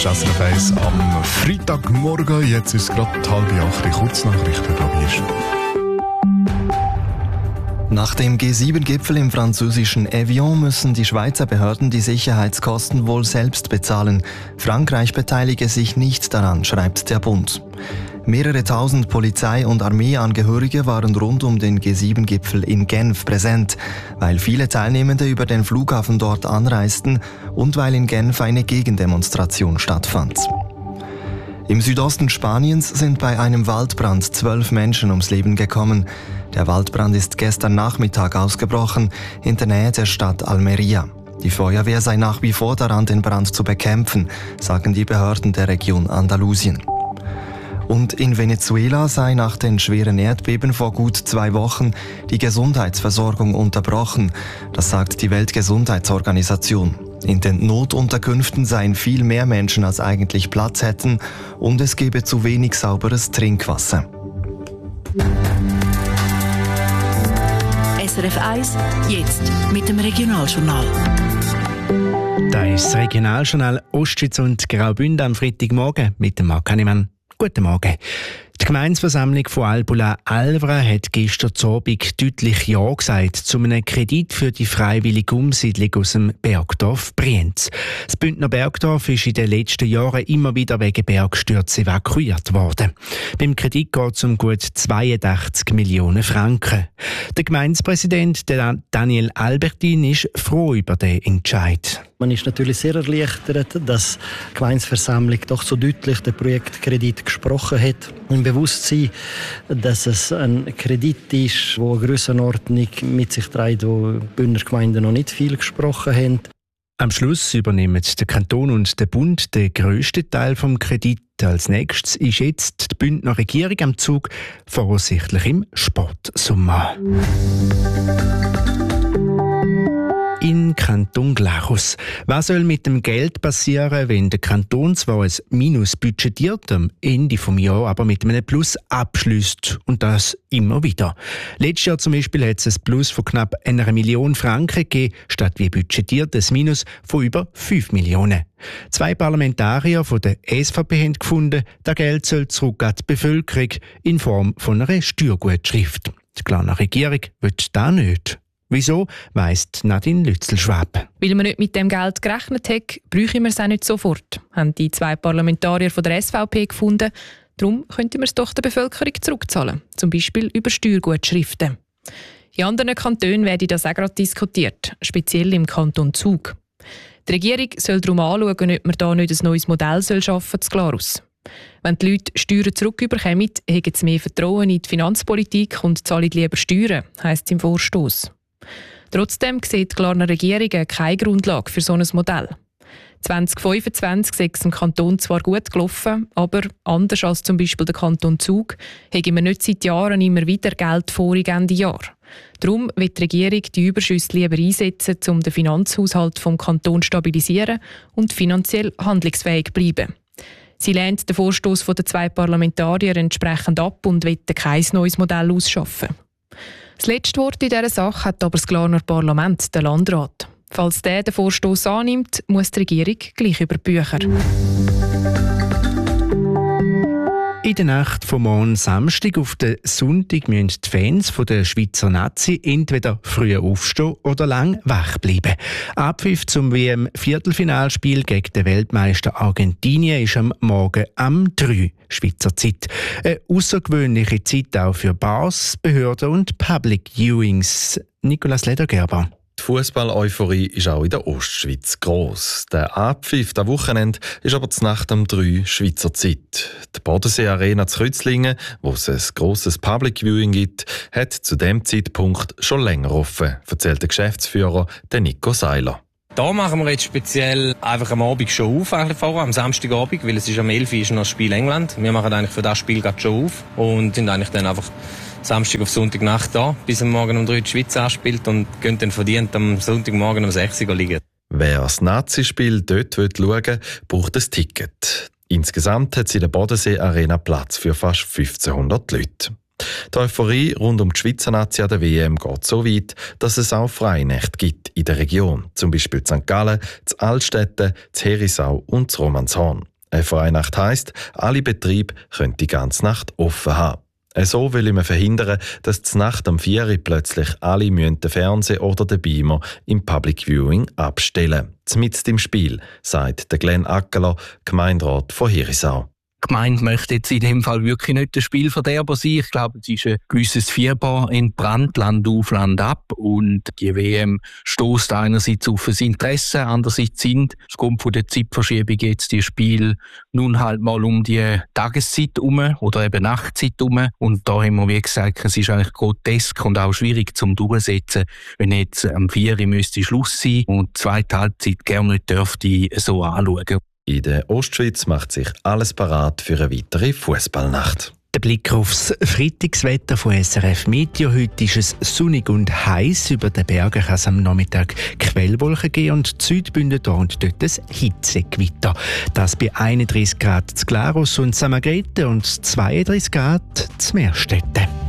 ist SRF 1 am Freitagmorgen. Jetzt ist es gerade 7:30. Kurznachrichten, probierst. Nach dem G7-Gipfel im französischen Evian müssen die Schweizer Behörden die Sicherheitskosten wohl selbst bezahlen. Frankreich beteilige sich nicht daran, schreibt der Bund. Mehrere tausend Polizei- und Armeeangehörige waren rund um den G7-Gipfel in Genf präsent, weil viele Teilnehmende über den Flughafen dort anreisten und weil in Genf eine Gegendemonstration stattfand. Im Südosten Spaniens sind bei einem Waldbrand 12 Menschen ums Leben gekommen. Der Waldbrand ist gestern Nachmittag ausgebrochen, in der Nähe der Stadt Almería. Die Feuerwehr sei nach wie vor daran, den Brand zu bekämpfen, sagen die Behörden der Region Andalusien. Und in Venezuela sei nach den schweren Erdbeben vor gut 2 Wochen die Gesundheitsversorgung unterbrochen. Das sagt die Weltgesundheitsorganisation. In den Notunterkünften seien viel mehr Menschen, als eigentlich Platz hätten, und es gebe zu wenig sauberes Trinkwasser. SRF 1, jetzt mit dem Regionaljournal. Das ist das Regionaljournal Ostschweiz und Graubünden am Freitagmorgen mit dem Marc Hannemann. Guten Morgen. Die Gemeindeversammlung von Albula-Alvra hat gestern Abend deutlich Ja gesagt zu einem Kredit für die freiwillige Umsiedlung aus dem Bergdorf Brienz. Das Bündner Bergdorf ist in den letzten Jahren immer wieder wegen Bergstürzen evakuiert worden. Beim Kredit geht es um gut 82 Millionen Franken. Der Gemeindepräsident Daniel Albertin ist froh über den Entscheid. Man ist natürlich sehr erleichtert, dass die Gemeindeversammlung doch so deutlich den Projektkredit gesprochen hat. Im Bewusstsein, dass es ein Kredit ist, der eine Grössenordnung mit sich trägt, wo die Bündner Gemeinden noch nicht viel gesprochen haben. Am Schluss übernehmen der Kanton und der Bund den grössten Teil des Kredits. Als nächstes ist jetzt die Bündner Regierung am Zug, voraussichtlich im Sportsommer. In Kanton Glarus. Was soll mit dem Geld passieren, wenn der Kanton zwar ein Minus budgetiert, am Ende des Jahres aber mit einem Plus abschließt? Und das immer wieder. Letztes Jahr zum Beispiel hat es ein Plus von knapp 1 Million Franken gegeben, statt wie budgetiert ein Minus von über 5 Millionen. 2 Parlamentarier von der SVP haben gefunden, das Geld soll zurück an die Bevölkerung in Form von einer Steuergutschrift. Die kleine Regierung will das nicht. Wieso, weiss Nadine Lützel-Schwab. Weil man nicht mit dem Geld gerechnet hat, bräuchten wir es auch nicht sofort, haben die 2 Parlamentarier von der SVP gefunden. Darum könnten wir es doch der Bevölkerung zurückzahlen, zum Beispiel über Steuergutschriften. In anderen Kantonen werde das auch gerade diskutiert, speziell im Kanton Zug. Die Regierung soll darum anschauen, ob man da nicht ein neues Modell schaffen soll, zu Glarus. Wenn die Leute Steuern zurückbekommen, haben sie mehr Vertrauen in die Finanzpolitik und zahlen lieber Steuern, heisst es im Vorstoss. Trotzdem sieht die Glarner Regierung keine Grundlage für so ein Modell. 2025 sei es im Kanton zwar gut gelaufen, aber anders als zum Beispiel der Kanton Zug, haben wir nicht seit Jahren immer wieder Geld vor Ende Jahr. Darum wird die Regierung die Überschüsse lieber einsetzen, um den Finanzhaushalt vom Kanton zu stabilisieren und finanziell handlungsfähig bleiben. Sie lehnt den Vorstoss der 2 Parlamentarier entsprechend ab und will kein neues Modell ausschaffen. Das letzte Wort in dieser Sache hat aber das Glarner Parlament, der Landrat. Falls der den Vorstoss annimmt, muss die Regierung gleich über die Bücher. In der Nacht vom morgen Samstag auf den Sonntag müssen die Fans der Schweizer Nazi entweder früh aufstehen oder lang wach bleiben. Abpfiff zum WM-Viertelfinalspiel gegen den Weltmeister Argentinien ist am Morgen am 3 Schweizer Zeit. Eine außergewöhnliche Zeit auch für Bars, Behörden und Public Viewings. Nicolas Ledergerber. Die Fußball-Euphorie ist auch in der Ostschweiz gross. Der Abpfiff am Wochenende ist aber zur Nacht um 3 Schweizer Zeit. Die Bodensee-Arena zu Kreuzlingen, wo es ein grosses Public Viewing gibt, hat zu diesem Zeitpunkt schon länger offen, erzählt der Geschäftsführer Nico Seiler. Da machen wir jetzt speziell einfach am Abend schon auf, vorher, am Samstagabend, weil es ist am 11 Uhr ist noch das Spiel England. Wir machen eigentlich für das Spiel gerade schon auf und sind eigentlich dann einfach Samstag auf Sonntagnacht da, bis am Morgen um 3 die Schweiz anspielt und gehen dann verdient am Sonntagmorgen um 6 Uhr liegen. Wer das Nazi-Spiel dort schauen will, braucht ein Ticket. Insgesamt hat sie in der Bodensee-Arena Platz für fast 1500 Leute. Die Euphorie rund um die Schweizer Nazi an der WM geht so weit, dass es auch Freinächte gibt in der Region, zum Beispiel in St. Gallen, in Altstetten, in Herisau und in Romanshorn. Eine Freinacht heisst, alle Betriebe können die ganze Nacht offen haben. So will man verhindern, dass die Nacht am 4 Uhr plötzlich alle den Fernseher oder den Beamer im Public Viewing abstellen. Mitten im Spiel, sagt der Glenn Ackerler, Gemeinderat von Herisau. Die Gemeinde möchte jetzt in dem Fall wirklich nicht der Spielverderber sein. Ich glaube, es ist ein gewisses Fieber entbrannt, Land auf, Land ab. Und die WM stößt einerseits auf ein Interesse, andererseits sind aufgrund von der Zeitverschiebung jetzt die Spiele nun halt mal um die Tageszeit herum oder eben Nachtzeit herum. Und da haben wir, wie gesagt, es ist eigentlich grotesk und auch schwierig zum Durchsetzen, wenn jetzt am 4 Uhr müsste Schluss sein und die zweite Halbzeit gerne nicht dürfte so anschauen. In der Ostschweiz macht sich alles parat für eine weitere Fußballnacht. Der Blick aufs Freitagswetter von SRF Meteo. Heute ist es sonnig und heiß. Über den Bergen kann es am Nachmittag Quellwolken geben und die Südbünden hier und dort ein Hitzegewitter. Das bei 31 Grad zu Glarus und St. Margrethe und 32 Grad zu Meerstetten.